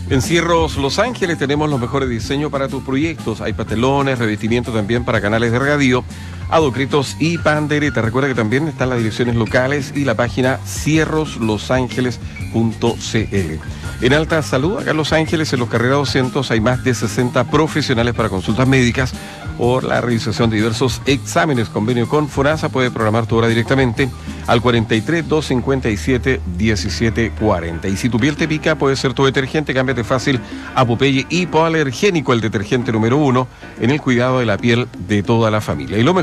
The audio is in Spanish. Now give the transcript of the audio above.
En Cierros Los Ángeles tenemos los mejores diseños para tus proyectos. Hay patelones, revestimiento también para canales de regadío, adocritos y pandereta. Recuerda que también están las direcciones locales y la página cierroslosangeles.cl. En Alta Salud, acá en Los Ángeles, en los Carrera 200, hay más de 60 profesionales para consultas médicas o la realización de diversos exámenes. Convenio con FONASA, puede programar tu hora directamente al 43-257-1740. Y si tu piel te pica, puede ser tu detergente. Cámbiate fácil a Popeye Hipoalergénico, el detergente número 1 en el cuidado de la piel de toda la familia. Y lo